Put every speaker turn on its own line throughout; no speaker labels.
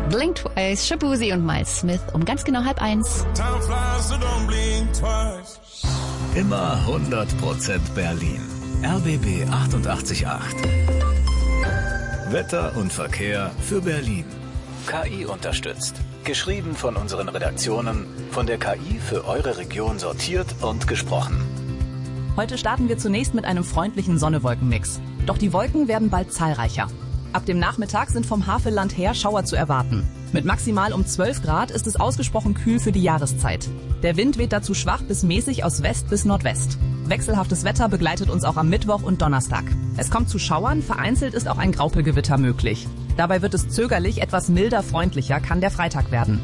Blink Twice, Shabuzi und Miles Smith um ganz genau 12:30.
Immer 100% Berlin. RBB 88.8. Wetter und Verkehr für Berlin. KI unterstützt. Geschrieben von unseren Redaktionen, von der KI für eure Region sortiert und gesprochen.
Heute starten wir zunächst mit einem freundlichen Sonne-Wolken-Mix. Doch die Wolken werden bald zahlreicher. Ab dem Nachmittag sind vom Havelland her Schauer zu erwarten. Mit maximal um 12 Grad ist es ausgesprochen kühl für die Jahreszeit. Der Wind weht dazu schwach bis mäßig aus West bis Nordwest. Wechselhaftes Wetter begleitet uns auch am Mittwoch und Donnerstag. Es kommt zu Schauern, vereinzelt ist auch ein Graupelgewitter möglich. Dabei wird es zögerlich, etwas milder freundlicher kann der Freitag werden.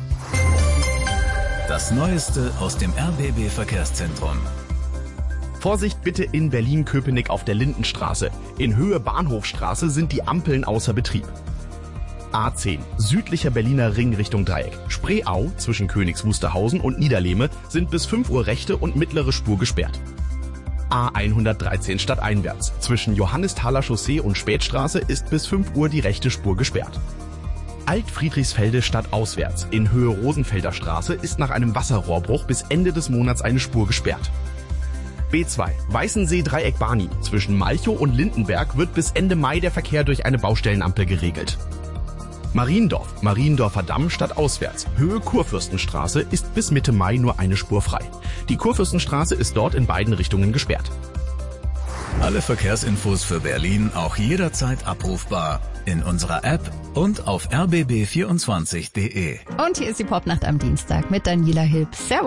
Das Neueste aus dem RBB Verkehrszentrum.
Vorsicht bitte in Berlin-Köpenick auf der Lindenstraße. In Höhe Bahnhofstraße sind die Ampeln außer Betrieb. A10, südlicher Berliner Ring Richtung Dreieck. Spreeau zwischen Königs Wusterhausen und Niederlehme sind bis 5 Uhr rechte und mittlere Spur gesperrt. A113 stadteinwärts. Zwischen Johannisthaler Chaussee und Spätstraße ist bis 5 Uhr die rechte Spur gesperrt. Alt-Friedrichsfelde stadtauswärts. In Höhe Rosenfelder Straße ist nach einem Wasserrohrbruch bis Ende des Monats eine Spur gesperrt. B2, Weißensee-Dreieck-Bani. Zwischen Malchow und Lindenberg wird bis Ende Mai der Verkehr durch eine Baustellenampel geregelt. Mariendorfer Damm stadtauswärts. Höhe Kurfürstenstraße ist bis Mitte Mai nur eine Spur frei. Die Kurfürstenstraße ist dort in beiden Richtungen gesperrt.
Alle Verkehrsinfos für Berlin auch jederzeit abrufbar in unserer App und auf rbb24.de.
Und hier ist die Popnacht am Dienstag mit Daniela Hilb. Servus.